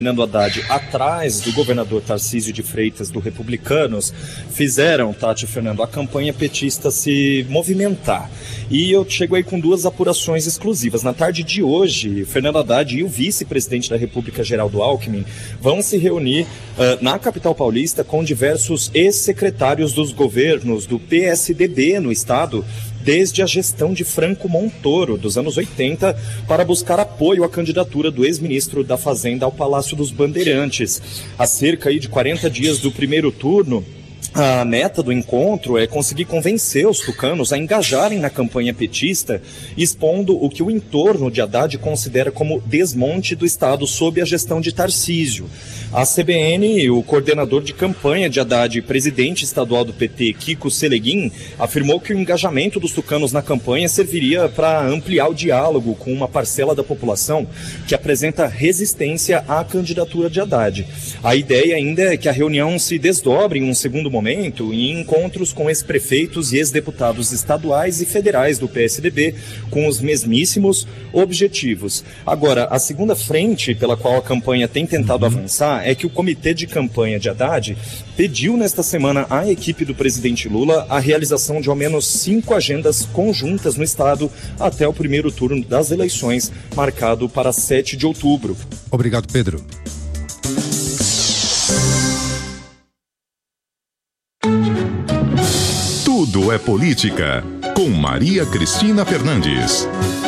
Fernando Haddad, atrás do governador Tarcísio de Freitas, do Republicanos, fizeram, Tati e Fernando, a campanha petista se movimentar. E eu chego aí com duas apurações exclusivas. Na tarde de hoje, Fernando Haddad e o vice-presidente da República, Geraldo Alckmin, vão se reunir na capital paulista com diversos ex-secretários dos governos do PSDB no estado, desde a gestão de Franco Montoro, dos anos 80, para buscar apoio à candidatura do ex-ministro da Fazenda ao Palácio dos Bandeirantes. Há cerca aí de 40 dias do primeiro turno, a meta do encontro é conseguir convencer os tucanos a engajarem na campanha petista, expondo o que o entorno de Haddad considera como desmonte do Estado sob a gestão de Tarcísio. A CBN, o coordenador de campanha de Haddad e presidente estadual do PT, Kiko Seleguin, afirmou que o engajamento dos tucanos na campanha serviria para ampliar o diálogo com uma parcela da população que apresenta resistência à candidatura de Haddad. A ideia ainda é que a reunião se desdobre em um segundo momento em encontros com ex-prefeitos e ex-deputados estaduais e federais do PSDB com os mesmíssimos objetivos. Agora, a segunda frente pela qual a campanha tem tentado avançar é que o comitê de campanha de Haddad pediu nesta semana à equipe do presidente Lula a realização de ao menos 5 agendas conjuntas no estado até o primeiro turno das eleições, marcado para 7 de outubro. Obrigado, Pedro. Tudo é política, com Maria Cristina Fernandes.